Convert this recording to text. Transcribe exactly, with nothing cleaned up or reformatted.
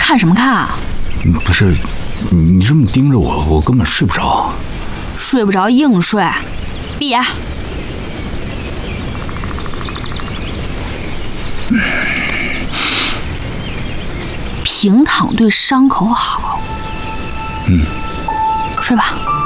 看什么看啊？ 不是，你这么盯着我，我根本睡不着。 睡不着硬睡，闭眼。平躺对伤口好。 嗯， 睡吧。